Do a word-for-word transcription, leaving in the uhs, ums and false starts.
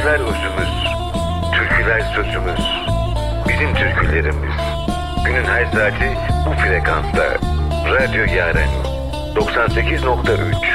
Aşklar özümüz, türküler sözümüz, bizim türkülerimiz. Günün her saati bu frekansta. Radyo Yaren doksan sekiz nokta üç.